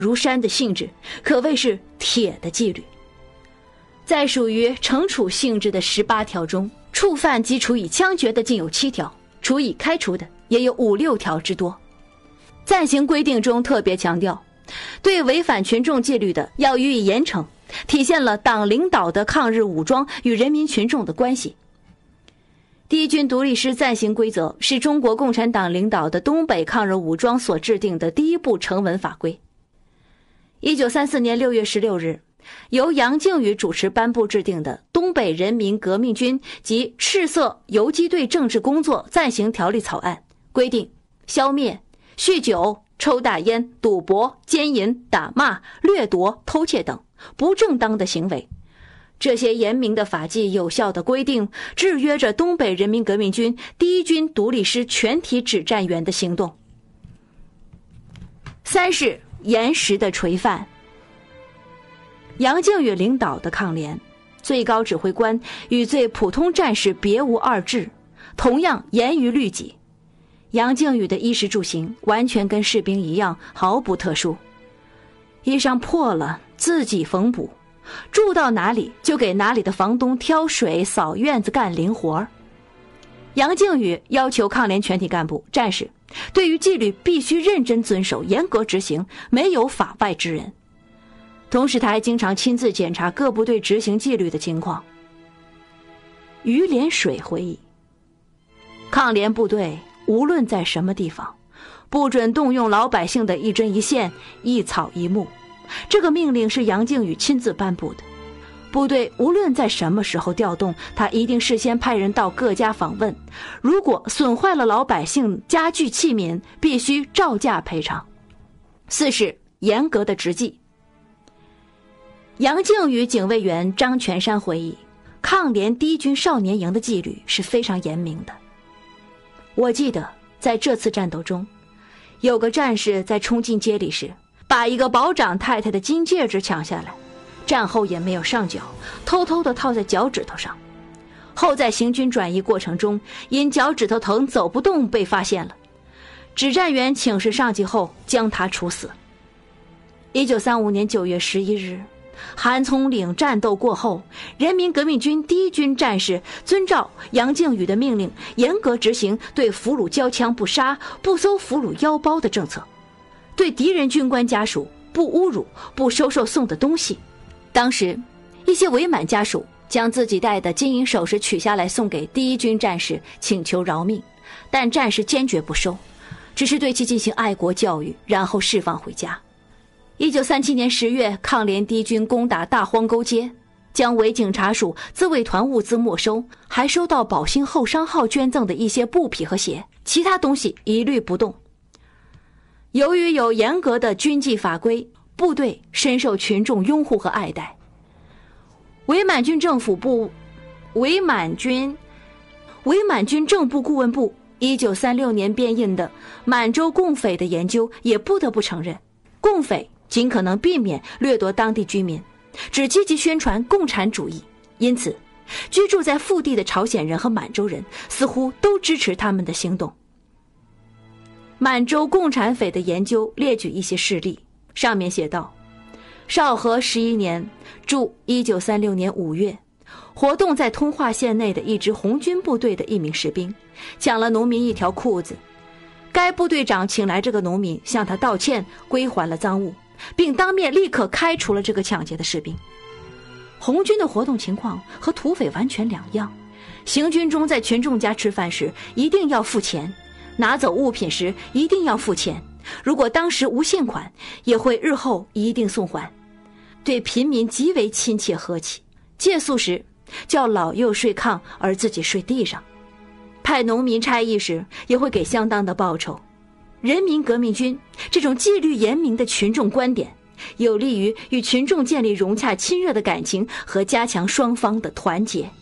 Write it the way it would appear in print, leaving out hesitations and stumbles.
如山的性质，可谓是铁的纪律。在属于惩处性质的18条中，触犯及处以枪决的竟有7条，处以开除的也有5、6条之多。暂行规定中特别强调，对违反群众纪律的要予以严惩，体现了党领导的抗日武装与人民群众的关系。第一军独立师暂行规则是中国共产党领导的东北抗日武装所制定的第一部成文法规。1934年6月16日，由杨靖宇主持颁布制定的《东北人民革命军及赤色游击队政治工作暂行条例》草案，规定消灭酗酒、抽大烟、赌博、奸淫、打骂、掠夺、偷窃等不正当的行为。这些严明的法纪有效的规定，制约着东北人民革命军第一军独立师全体指战员的行动。3是严实的垂范。杨靖宇领导的抗联，最高指挥官与最普通战士别无二致，同样严于律己。杨靖宇的衣食住行完全跟士兵一样，毫不特殊。衣裳破了自己缝补，住到哪里就给哪里的房东挑水、扫院子、干零活。杨靖宇要求抗联全体干部、战士对于纪律必须认真遵守、严格执行，没有法外之人。同时他还经常亲自检查各部队执行纪律的情况。于连水回忆，抗联部队无论在什么地方，不准动用老百姓的一针一线、一草一木。这个命令是杨靖宇亲自颁布的。部队无论在什么时候调动，他一定事先派人到各家访问，如果损坏了老百姓家具器皿，必须照价赔偿。4是严格的执纪。杨靖宇警卫员张全山回忆，抗联第一军少年营的纪律是非常严明的。我记得在这次战斗中，有个战士在冲进街里时，把一个保长太太的金戒指抢下来，战后也没有上缴，偷偷地套在脚趾头上。后在行军转移过程中，因脚趾头疼走不动被发现了，指战员请示上级后将他处死。1935年9月11日，韩丛岭战斗过后，人民革命军第一军战士遵照杨靖宇的命令，严格执行对俘虏交枪不杀、不搜俘虏腰包的政策，对敌人军官家属不侮辱、不收受送的东西。当时一些伪满家属将自己戴的金银首饰取下来送给第一军战士，请求饶命，但战士坚决不收，只是对其进行爱国教育，然后释放回家。1937年10月，抗联第一军攻打大荒沟街，将伪警察署自卫团物资没收，还收到保兴后商号捐赠的一些布匹和鞋，其他东西一律不动。由于有严格的军纪法规，部队深受群众拥护和爱戴。伪满军政府部伪满军政部顾问部1936年编印的《满洲共匪的研究》也不得不承认，共匪尽可能避免掠夺当地居民，只积极宣传共产主义，因此居住在腹地的朝鲜人和满洲人似乎都支持他们的行动。满洲共产匪的研究列举一些事例，上面写道：绍和11年驻1936年5月，活动在通化县内的一支红军部队的一名士兵抢了农民一条裤子，该部队长请来这个农民向他道歉，归还了赃物，并当面立刻开除了这个抢劫的士兵。红军的活动情况和土匪完全两样，行军中在群众家吃饭时一定要付钱，拿走物品时一定要付钱，如果当时无现款，也会日后一定送还。对贫民极为亲切和气，借宿时叫老幼睡炕而自己睡地上，派农民差役时也会给相当的报酬。人民革命军这种纪律严明的群众观点，有利于与群众建立融洽亲热的感情和加强双方的团结。